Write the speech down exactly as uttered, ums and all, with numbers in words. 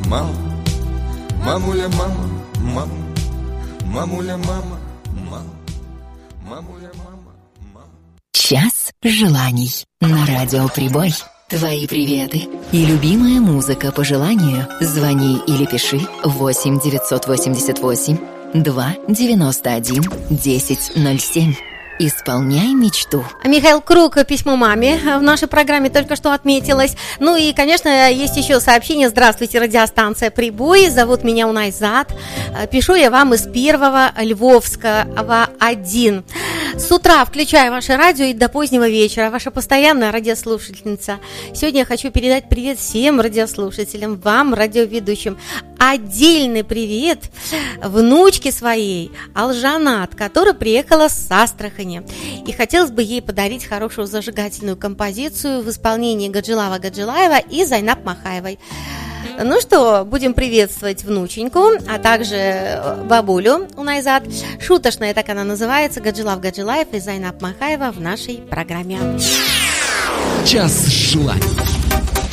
мама, мамуля, мама, мама, мамуля, мама, мама, мамуля, мама, мама. Час желаний на радио Прибой. Твои приветы и любимая музыка по желанию. Звони или пиши восемь девятьсот восемьдесят восемь два девяносто один десять ноль семь. Исполняй мечту. Михаил Круг, письмо маме в нашей программе только что отметилось. Ну и, конечно, есть еще сообщение. Здравствуйте, радиостанция Прибой. Зовут меня Унайзат. Пишу я вам из первого Львовского один. С утра включаю ваше радио и до позднего вечера. Ваша постоянная радиослушательница. Сегодня я хочу передать привет всем радиослушателям, вам, радиоведущим. Отдельный привет внучке своей, Алжанат, которая приехала с Астрахани. И хотелось бы ей подарить хорошую зажигательную композицию в исполнении Гаджилава Гаджилаева и Зайнаб Махаевой. Ну что, будем приветствовать внученьку, а также бабулю Унайзат. Шуточная, так она называется, Гаджилав Гаджилаев и Зайнаб Махаева в нашей программе. Час желаний.